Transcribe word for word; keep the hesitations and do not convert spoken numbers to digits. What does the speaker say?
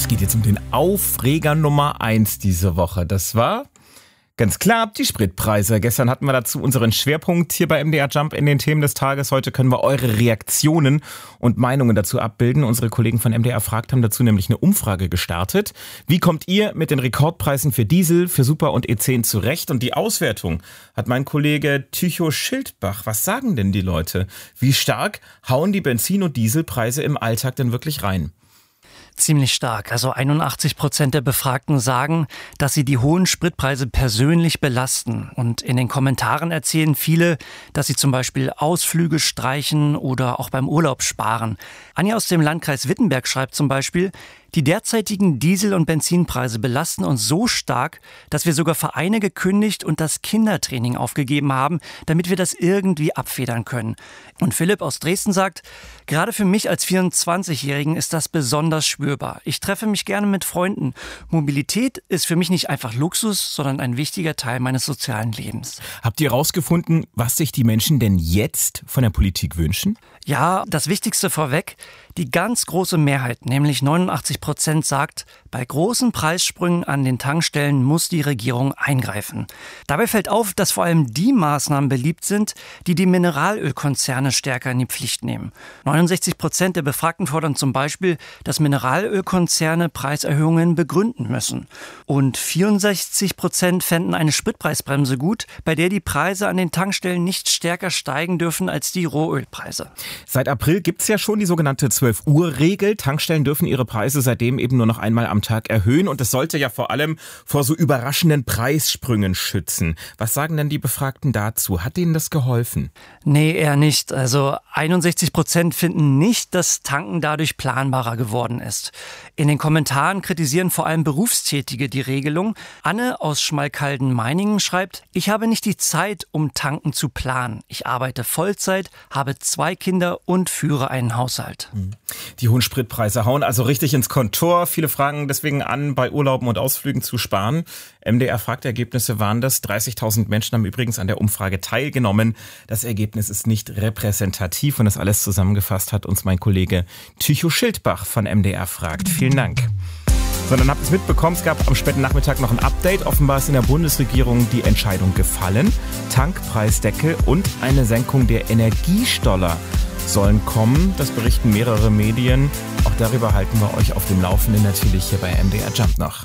Es geht jetzt um den Aufreger Nummer eins diese Woche. Das war ganz klar die Spritpreise. Gestern hatten wir dazu unseren Schwerpunkt hier bei M D R Jump in den Themen des Tages. Heute können wir eure Reaktionen und Meinungen dazu abbilden. Unsere Kollegen von M D R Fragt haben dazu nämlich eine Umfrage gestartet. Wie kommt ihr mit den Rekordpreisen für Diesel, für Super und E zehn zurecht? Und die Auswertung hat mein Kollege Tycho Schildbach. Was sagen denn die Leute? Wie stark hauen die Benzin- und Dieselpreise im Alltag denn wirklich rein? Ziemlich stark. Also einundachtzig Prozent der Befragten sagen, dass sie die hohen Spritpreise persönlich belasten. Und in den Kommentaren erzählen viele, dass sie zum Beispiel Ausflüge streichen oder auch beim Urlaub sparen. Anja aus dem Landkreis Wittenberg schreibt zum Beispiel: Die derzeitigen Diesel- und Benzinpreise belasten uns so stark, dass wir sogar Vereine gekündigt und das Kindertraining aufgegeben haben, damit wir das irgendwie abfedern können. Und Philipp aus Dresden sagt: Gerade für mich als vierundzwanzigjährigen ist das besonders spürbar. Ich treffe mich gerne mit Freunden. Mobilität ist für mich nicht einfach Luxus, sondern ein wichtiger Teil meines sozialen Lebens. Habt ihr herausgefunden, was sich die Menschen denn jetzt von der Politik wünschen? Ja, das Wichtigste vorweg: Die ganz große Mehrheit, nämlich neunundachtzig Prozent, sagt, bei großen Preissprüngen an den Tankstellen muss die Regierung eingreifen. Dabei fällt auf, dass vor allem die Maßnahmen beliebt sind, die die Mineralölkonzerne stärker in die Pflicht nehmen. neunundsechzig Prozent der Befragten fordern zum Beispiel, dass Mineralölkonzerne Preiserhöhungen begründen müssen. Und vierundsechzig Prozent fänden eine Spritpreisbremse gut, bei der die Preise an den Tankstellen nicht stärker steigen dürfen als die Rohölpreise. Seit April gibt's ja schon die sogenannte zwölf-Uhr-Regel. Tankstellen dürfen ihre Preise seitdem eben nur noch einmal am Tag erhöhen. Und das sollte ja vor allem vor so überraschenden Preissprüngen schützen. Was sagen denn die Befragten dazu? Hat denen das geholfen? Nee, eher nicht. Also einundsechzig Prozent finden nicht, dass Tanken dadurch planbarer geworden ist. In den Kommentaren kritisieren vor allem Berufstätige die Regelung. Anne aus Schmalkalden-Meiningen schreibt: Ich habe nicht die Zeit, um tanken zu planen. Ich arbeite Vollzeit, habe zwei Kinder und führe einen Haushalt. Die hohen Spritpreise hauen also richtig ins Kontor. Viele fragen deswegen an, bei Urlauben und Ausflügen zu sparen. M D R Fragt Ergebnisse waren das. dreißigtausend Menschen haben übrigens an der Umfrage teilgenommen. Das Ergebnis ist nicht repräsentativ und das alles zusammengefasst hat uns mein Kollege Tycho Schildbach von M D R Fragt. Vielen Dank. So, dann habt ihr es mitbekommen, es gab am späten Nachmittag noch ein Update. Offenbar ist in der Bundesregierung die Entscheidung gefallen. Tankpreisdeckel und eine Senkung der Energiesteuer sollen kommen. Das berichten mehrere Medien. Auch darüber halten wir euch auf dem Laufenden natürlich hier bei M D R Jump noch.